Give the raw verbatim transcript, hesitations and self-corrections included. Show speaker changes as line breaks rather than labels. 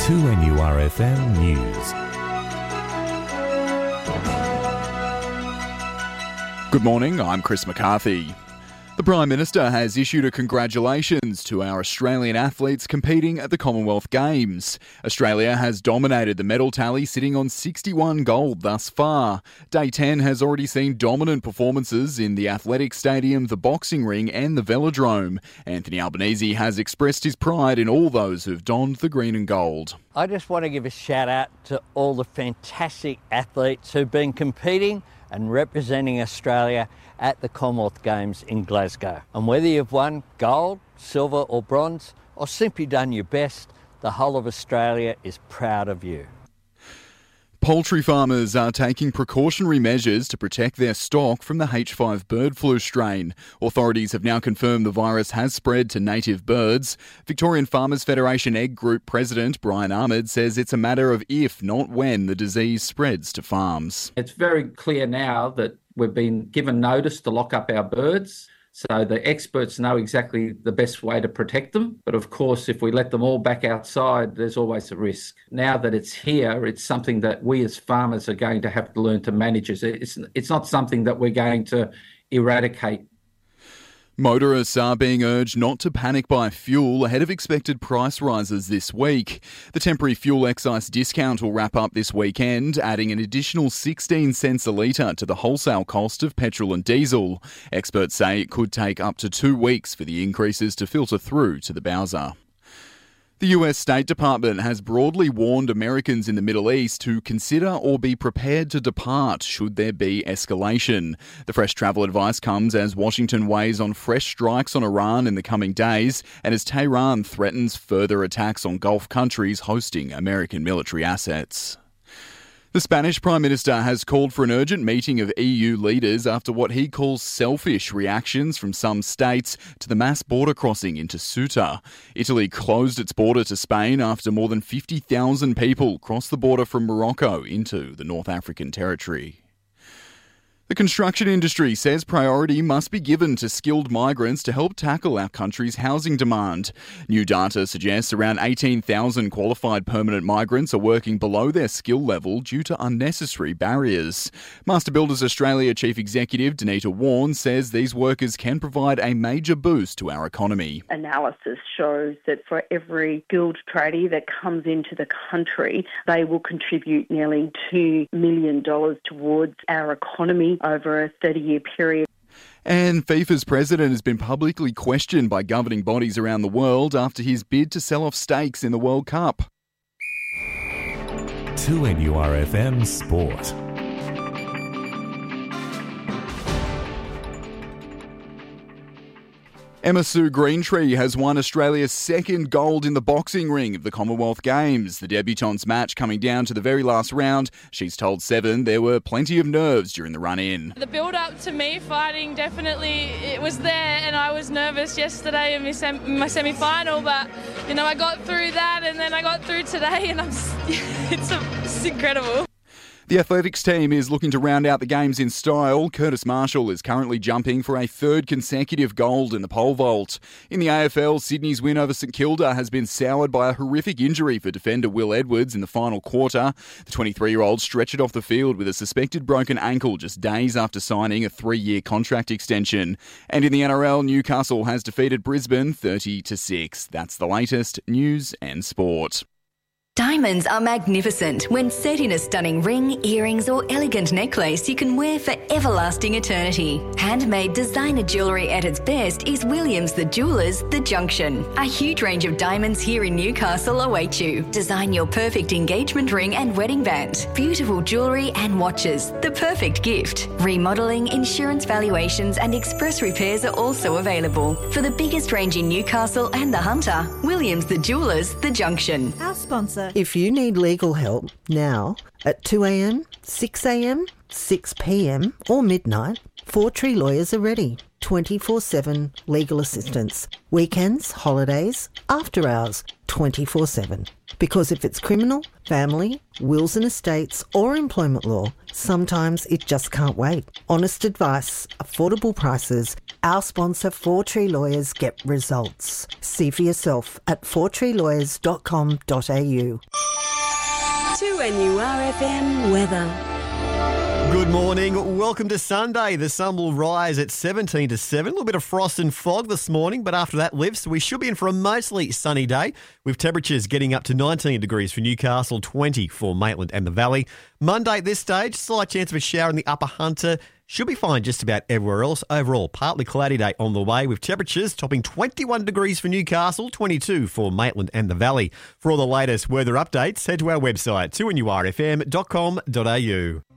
two N U R F M News.
Good morning, I'm Chris McCarthy. The Prime Minister has issued a congratulations to our Australian athletes competing at the Commonwealth Games. Australia has dominated the medal tally, sitting on sixty-one gold thus far. Day ten has already seen dominant performances in the Athletic Stadium, the boxing ring and the velodrome. Anthony Albanese has expressed his pride in all those who've donned the green and gold.
I just want to give a shout out to all the fantastic athletes who've been competing and representing Australia at the Commonwealth Games in Glasgow. And whether you've won gold, silver or bronze, or simply done your best, the whole of Australia is proud of you.
Poultry farmers are taking precautionary measures to protect their stock from the H five bird flu strain. Authorities have now confirmed the virus has spread to native birds. Victorian Farmers Federation Egg Group President Brian Ahmed says it's a matter of if, not when, the disease spreads to farms.
It's very clear now that we've been given notice to lock up our birds. So the experts know exactly the best way to protect them. But of course, if we let them all back outside, there's always a risk. Now that it's here, it's something that we as farmers are going to have to learn to manage. It's, it's not something that we're going to eradicate.
Motorists are being urged not to panic buy fuel ahead of expected price rises this week. The temporary fuel excise discount will wrap up this weekend, adding an additional sixteen cents a litre to the wholesale cost of petrol and diesel. Experts say it could take up to two weeks for the increases to filter through to the Bowser. The U S State Department has broadly warned Americans in the Middle East to consider or be prepared to depart should there be escalation. The fresh travel advice comes as Washington weighs on fresh strikes on Iran in the coming days and as Tehran threatens further attacks on Gulf countries hosting American military assets. The Spanish Prime Minister has called for an urgent meeting of E U leaders after what he calls selfish reactions from some states to the mass border crossing into Ceuta. Italy closed its border to Spain after more than fifty thousand people crossed the border from Morocco into the North African territory. The construction industry says priority must be given to skilled migrants to help tackle our country's housing demand. New data suggests around eighteen thousand qualified permanent migrants are working below their skill level due to unnecessary barriers. Master Builders Australia Chief Executive Danita Warren says these workers can provide a major boost to our economy.
Analysis shows that for every skilled tradie that comes into the country, they will contribute nearly two million dollars towards our economy over a thirty-year period.
And FIFA's president has been publicly questioned by governing bodies around the world after his bid to sell off stakes in the World Cup.
two N U R F M Sport.
Emma Sue Greentree has won Australia's second gold in the boxing ring of the Commonwealth Games. The debutante's match coming down to the very last round. She's told Seven there were plenty of nerves during the run-in.
The build-up to me fighting, definitely it was there, and I was nervous yesterday in my, sem- my semi-final, but you know I got through that, and then I got through today, and I'm it's, a, it's incredible.
The athletics team is looking to round out the games in style. Curtis Marshall is currently jumping for a third consecutive gold in the pole vault. In the A F L, Sydney's win over St Kilda has been soured by a horrific injury for defender Will Edwards in the final quarter. The twenty-three-year-old stretchered off the field with a suspected broken ankle just days after signing a three-year contract extension. And in the N R L, Newcastle has defeated Brisbane thirty to six. That's the latest news and sport.
Diamonds are magnificent when set in a stunning ring, earrings or elegant necklace you can wear for everlasting eternity. Handmade designer jewellery at its best is Williams the Jewellers The Junction. A huge range of diamonds here in Newcastle await you. Design your perfect engagement ring and wedding band. Beautiful jewellery and watches. The perfect gift. Remodelling, insurance valuations and express repairs are also available. For the biggest range in Newcastle and the Hunter, Williams the Jewellers The Junction.
Our sponsor. If you need legal help now at two a.m, six a.m, six p.m or midnight, Four Tree Lawyers are ready. twenty-four seven legal assistance. Weekends, holidays, after hours, twenty-four seven. Because if it's criminal, family, wills and estates or employment law, sometimes it just can't wait. Honest advice, affordable prices. Our sponsor, Four Tree Lawyers, get results. See for yourself at four tree lawyers dot com dot a u.
two N U R F M weather.
Good morning. Welcome to Sunday. The sun will rise at seventeen to seven. A little bit of frost and fog this morning, but after that lifts, we should be in for a mostly sunny day with temperatures getting up to nineteen degrees for Newcastle, twenty for Maitland and the Valley. Monday at this stage, slight chance of a shower in the Upper Hunter. Should be fine just about everywhere else. Overall, partly cloudy day on the way with temperatures topping twenty-one degrees for Newcastle, twenty-two for Maitland and the Valley. For all the latest weather updates, head to our website, two N U R F M dot com dot a u.